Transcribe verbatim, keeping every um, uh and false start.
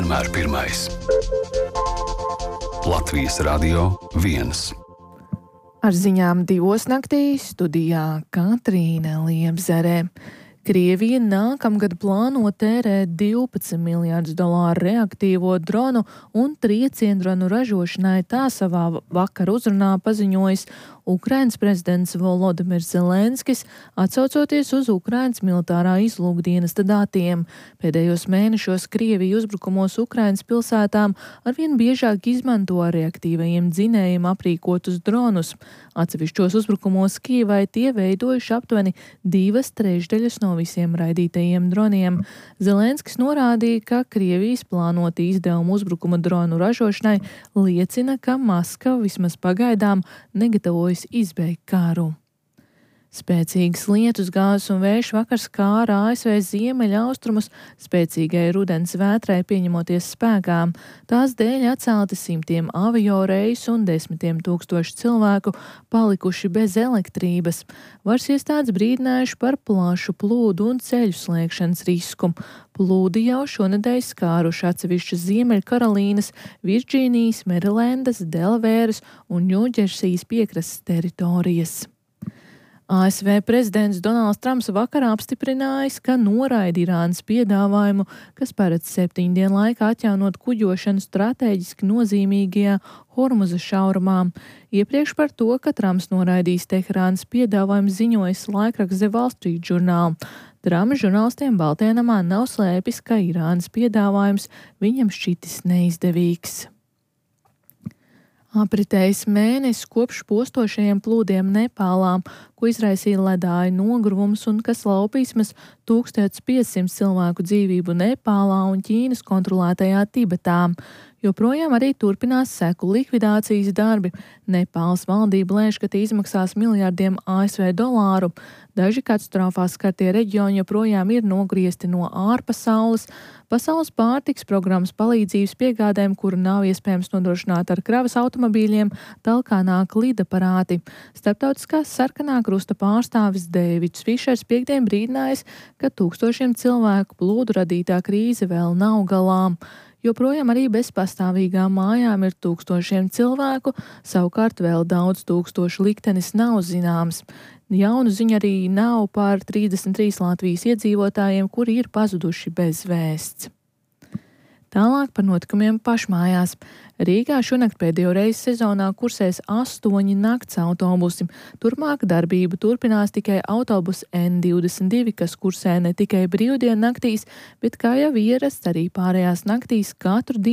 vienmēr pirmais. Latvijas Radio viens. Ar ziņām divos naktī studijā Katrīna Liepzere. Krievija nākamgad plāno tērēt divpadsmit miljārdus dolāru reaktīvo dronu un trieciendronu ražošanai, tā savā vakar uzrunā paziņojis Ukrainas prezidents Volodimirs Zelenskis, atsaucoties uz Ukrainas militārā izlūkdienesta datiem. Pēdējos mēnešos Krievija uzbrukumos Ukrainas pilsētām arvien biežāk izmanto ar reaktīvajiem dzinējiem aprīkotus dronus. Atsevišķos uzbrukumos Kijevai tie veidojuši aptuveni divas trešdaļas no visiem raidītajiem droniem. Zelenskis norādīja, ka Krievijas plānoti izdevumu uzbrukuma dronu ražošanai liecina, ka Maskava vismaz pagaidām negatavojas izbeigt kāru. Spēcīgas lietus, gāzes un vējš vakar skāra A S V ziemeļaustrumus, spēcīgai rudens vētrai pieņemoties spēkā. Tās dēļ atcelti simtiem avio reisu un desmitiem tūkstoši cilvēku palikuši bez elektrības. Varas iestādes brīdinājuši par plašu plūdu un ceļu slēgšanas risku. Plūdi jau šonedēļ skāruši atsevišķas Ziemeļkarolīnas, Virdžīnijas, Merilendas, Delvēras un Ņūdžersijas piekrastes teritorijas. A S V prezidents Donalds Trumps vakarā apstiprinājis, ka noraida Irānas piedāvājumu, kas paredz septiņu dienu laikā atjaunot kuģošanu stratēģiski nozīmīgajā Hormuza šaurumā. Iepriekš par to, ka Trumps noraidīs Teherānas piedāvājumu, ziņojis laikraksts The Wall Street Journal. Trumps žurnālistiem Baltajā namā nav slēpis, ka Irānas piedāvājums viņam šķitis neizdevīgs. Apritējis mēnesis kopš postošajiem plūdiem Nepālā, ko izraisīja ledāju nogruvums un kas laupīs vismaz tūkstoš piecsimt cilvēku dzīvību Nepālā un Ķīnas kontrolētajā Tibetā. Joprojām arī turpinās seku likvidācijas darbi. Nepāles valdība lēš, ka tie izmaksās miljardiem A S V dolāru. Daži katastrofās skartie reģioni joprojām ir nogriezti no ārpasaules. Pasaules pārtiks programmas palīdzības piegādēm, kuru nav iespējams nodrošināt ar kravas automobīļiem, talkā nāk lidaparāti. Starptautiskās sarkanā krusta pārstāvis Dēvids Fišers piekdien brīdinājis, ka tūkstošiem cilvēku plūdu radītā krīze vēl nav galā. Joprojām arī bez pastāvīgām mājām ir tūkstošiem cilvēku, savukārt vēl daudz tūkstošu liktenis nav zināms. Jaunu ziņu arī nav par trīsdesmit trīs Latvijas iedzīvotājiem, kuri ir pazuduši bez vēsts. Tālāk par notikumiem pašmājās. Rīgā šonakt pēdējo reizi sezonā kursēs astoņi nakts autobusi. Turpmāk darbību turpinās tikai autobus N divdesmit divi, kas kursē ne tikai brīvdienu naktīs, bet kā jau ierasts arī pārējās naktīs katru dienu.